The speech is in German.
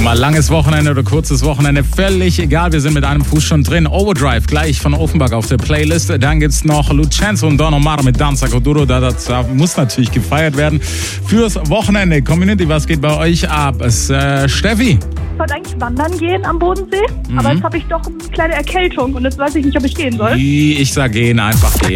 Mal langes Wochenende oder kurzes Wochenende, völlig egal. Wir sind mit einem Fuß schon drin. Overdrive gleich von Offenbach auf der Playlist. Dann gibt's noch Lucenzo und Don Omar mit Danza Kuduro. Das muss natürlich gefeiert werden. Fürs Wochenende. Community, was geht bei euch ab? Steffi. Ich wollte eigentlich wandern gehen am Bodensee, aber jetzt habe ich doch eine kleine Erkältung und jetzt weiß ich nicht, ob ich gehen soll. Ich sag gehen, einfach gehen.